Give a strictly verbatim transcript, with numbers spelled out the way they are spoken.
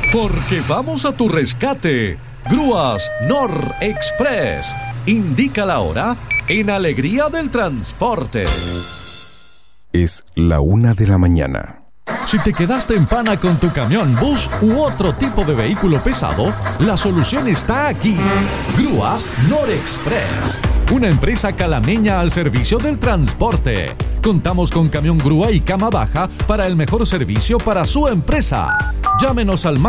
Porque vamos a tu rescate. Grúas Nor Express. Indica la hora en Alegría del Transporte. Es la una de la mañana. Si te quedaste en pana con tu camión, bus u otro tipo de vehículo pesado, la solución está aquí. Grúas Nor Express, una empresa calameña al servicio del transporte. Contamos con camión grúa y cama baja para el mejor servicio para su empresa. Llámenos al